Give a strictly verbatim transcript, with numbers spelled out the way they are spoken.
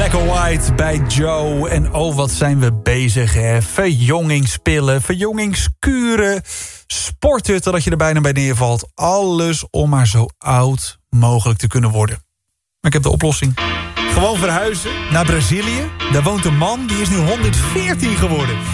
Michael White bij Joe. En oh, wat zijn we bezig, hè. Verjongingspillen, verjongingskuren, sporten totdat je er bijna bij neervalt. Alles om maar zo oud mogelijk te kunnen worden. Maar ik heb de oplossing. Gewoon verhuizen naar Brazilië. Daar woont een man, die is nu honderdveertien geworden.